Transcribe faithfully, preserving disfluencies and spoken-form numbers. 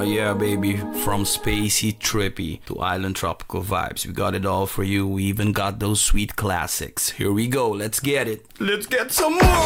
yeah, baby. From spacey, trippy to island tropical vibes. We got it all for you. We even got those sweet classics. Here we go. Let's get it. Let's get some more.